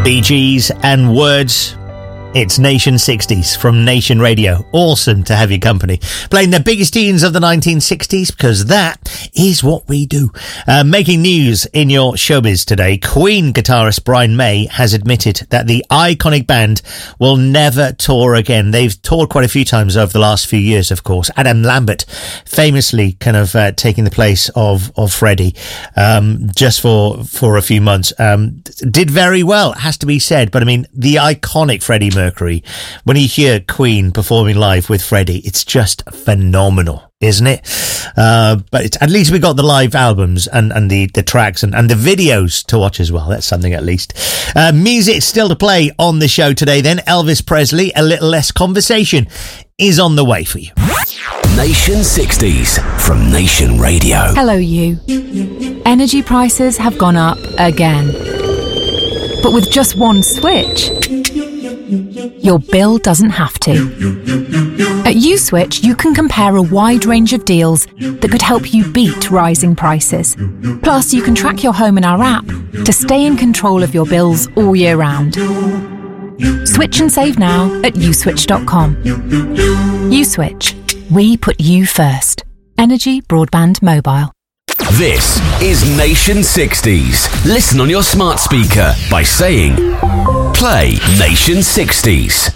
Bee Gees and Words. It's Nation 60s from Nation Radio. Awesome to have your company. Playing the biggest tunes of the 1960s, because that is what we do. Making news in your showbiz today, Queen guitarist Brian May has admitted that the iconic band will never tour again. They've toured quite a few times over the last few years, of course. Adam Lambert famously kind of taking the place of Freddie just for a few months. Did very well, has to be said. But I mean, the iconic Freddie Mercury, when you hear Queen performing live with Freddie, it's just phenomenal, isn't it? But at least we got the live albums and the tracks and the videos to watch as well. That's something at least. Music still to play on the show today then. Elvis Presley, A Little Less Conversation, is on the way for you. Nation 60s from Nation Radio. Hello, you. Energy prices have gone up again. But with just one switch, your bill doesn't have to. At USwitch, you can compare a wide range of deals that could help you beat rising prices. Plus, you can track your home in our app to stay in control of your bills all year round. Switch and save now at uswitch.com. USwitch. We put you first. Energy Broadband Mobile. This is Nation 60s. Listen on your smart speaker by saying, play Nation 60s.